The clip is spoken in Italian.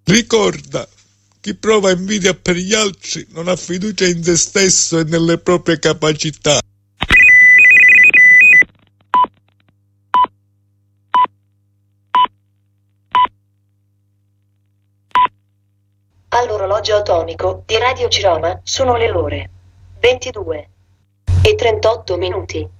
Ricorda, chi prova invidia per gli altri non ha fiducia in se stesso e nelle proprie capacità. All'orologio atomico di Radio Ciroma sono le ore 22:38.